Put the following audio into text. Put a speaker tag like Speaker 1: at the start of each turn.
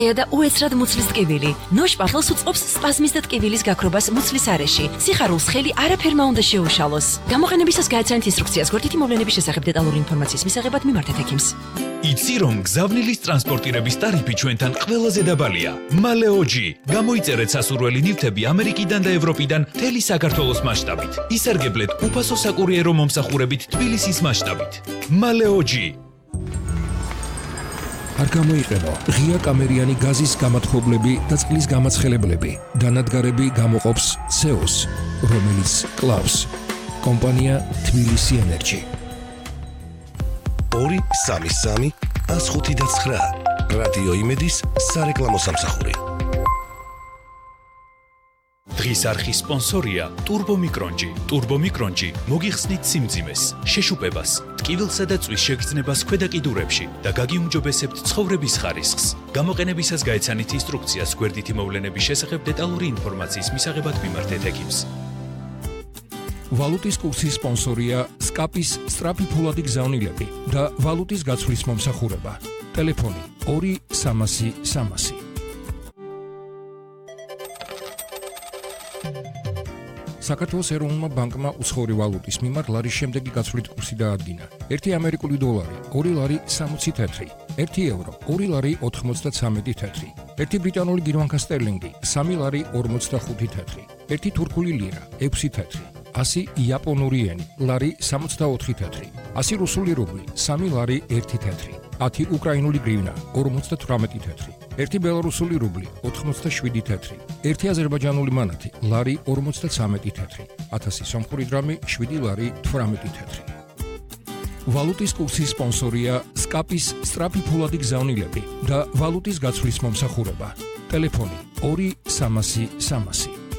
Speaker 1: და უეცრად მუცლის ტკივილი. ნოშპახელს უწყობს სპაზმის და ტკივილის გაქრობას მუცლის არეში. სიხარულს ხელი არაფერმა უნდა შეუშალოს. გამოყენებისას გააცანით ინსტრუქციას გვერდითი მოვლენების შესახებ დეტალური ინფორმაციის მისაღებად მიმართეთ ექიმს.
Speaker 2: იცი რომ გზავნილის ტრანსპორტირების ტარიფი ჩვენთან ყველაზე დაბალია. მალეოჯი. გამოიწერეთ სასურველი ნივთები ამერიკიდან და ევროპიდან მთელი საქართველოს მასშტაბით. ისარგებლეთ უფასო საკურიერო მომსახურებით თბილისის მასშტაბით. მალეოჯი.
Speaker 3: არ გამოიყენო ღია კამერიანი გაზის გამათხოვლები და წყლის გამაცხელებლები. დანადგარები გამოყოფს CO-ს, რომელიც კლავს. კომპანია თბილისი ენერჯი.
Speaker 4: 233-159 რადიო იმედის სარეკლამო სამსახური.
Speaker 2: დღის არხის სპონსორია ტურბომიკრონჯი. ტურბომიკრონჯი მოგიხსნით სიმძიმეს, შეშუპებას, ტკივილსა და წვის შეგრძნებას ქვედა კიდურებში და გაგიუმჯობესებთ ცხოვრების ხარისხს. გამოყენებისას გაეცანით ინსტრუქციას გვერდითი მოვლენების შესახებ დეტალური ინფორმაციის მისაღებად მიმართეთ ექიმს.
Speaker 3: ვალუტის კურსის სპონსორია სკაპის სწრაფი ფულადი გზავნილები და ვალუტის გაცვლის მომსახურება. ტელეფონი 2-300-300. საქართველოს ეროვნულმა ბანკმა უცხოური ვალუტის მიმართ ლარის შემდეგი გაცვლით კურსი დაადგინა. 1 ამერიკული დოლარი 2 ლარი 60 თეთრი, 1 ევრო 2 ლარი 93 თეთრი, 1 ბრიტანული გირვანქა სტერლინგი 3 ლარი 45 თეთრი, 1 თურქული ლირა 6 თეთრი, 100 იაპონური ენი ლარი 64 თეთრი, 100 რუსული რუბლი 3 ლარი 1 თეთრი, 10 უკრაინული გრივნა 58 თეთრი, 1 ბელარუსული რუბლი 87 თეთრი, 1 აზერბაიჯანული მანათი ლარი 53 თეთრი, 1000 სომხური დრამი 7 ლარი 18 თეთრი. ვალუტის კურსის სპონსორია სკაპის სწრაფი ფულადი გზავნილები და ვალუტის გაცვლის მომსახურება. ტელეფონი 2-300-300.